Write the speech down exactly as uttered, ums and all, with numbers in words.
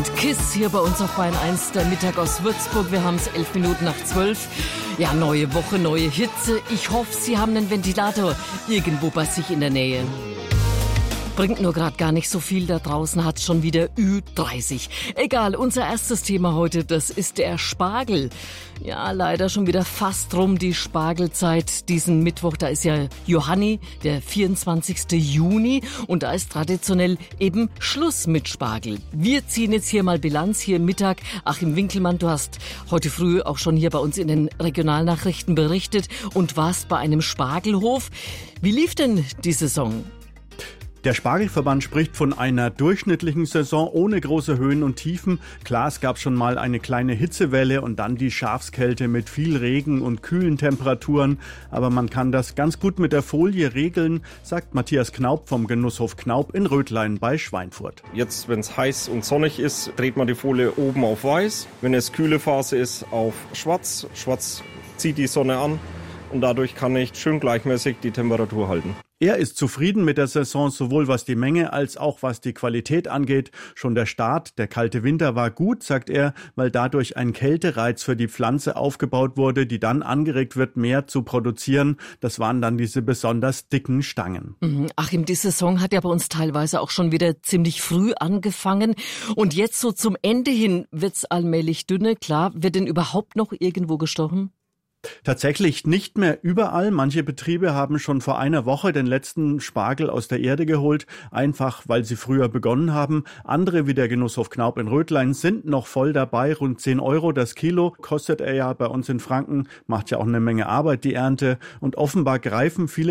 Kiss hier bei uns auf Bayern eins, der Mittag aus Würzburg. Wir haben es elf Minuten nach zwölf. Ja, neue Woche, neue Hitze. Ich hoffe, Sie haben einen Ventilator irgendwo bei sich in der Nähe. Bringt nur gerade gar nicht so viel, da draußen hat schon wieder Ü dreißig. Egal, unser erstes Thema heute, das ist der Spargel. Ja, leider schon wieder fast rum die Spargelzeit. Diesen Mittwoch, da ist ja Johanni, der vierundzwanzigste Juni. Und da ist traditionell eben Schluss mit Spargel. Wir ziehen jetzt hier mal Bilanz hier im Mittag. Achim Winkelmann, du hast heute früh auch schon hier bei uns in den Regionalnachrichten berichtet und warst bei einem Spargelhof. Wie lief denn die Saison? Der Spargelverband spricht von einer durchschnittlichen Saison ohne große Höhen und Tiefen. Klar, es gab schon mal eine kleine Hitzewelle und dann die Schafskälte mit viel Regen und kühlen Temperaturen. Aber man kann das ganz gut mit der Folie regeln, sagt Matthias Knaup vom Genusshof Knaup in Rötlein bei Schweinfurt. Jetzt, wenn es heiß und sonnig ist, dreht man die Folie oben auf weiß. Wenn es kühle Phase ist, auf schwarz. Schwarz zieht die Sonne an und dadurch kann ich schön gleichmäßig die Temperatur halten. Er ist zufrieden mit der Saison, sowohl was die Menge als auch was die Qualität angeht. Schon der Start, der kalte Winter, war gut, sagt er, weil dadurch ein Kältereiz für die Pflanze aufgebaut wurde, die dann angeregt wird, mehr zu produzieren. Das waren dann diese besonders dicken Stangen. Achim, die Saison hat ja bei uns teilweise auch schon wieder ziemlich früh angefangen. Und jetzt so zum Ende hin wird's allmählich dünne. Klar, wird denn überhaupt noch irgendwo gestochen? Tatsächlich nicht mehr überall. Manche Betriebe haben schon vor einer Woche den letzten Spargel aus der Erde geholt, einfach weil sie früher begonnen haben. Andere, wie der Genusshof Knaup in Rötlein, sind noch voll dabei. Rund zehn Euro das Kilo kostet er ja bei uns in Franken. Macht ja auch eine Menge Arbeit, die Ernte. Und offenbar greifen viele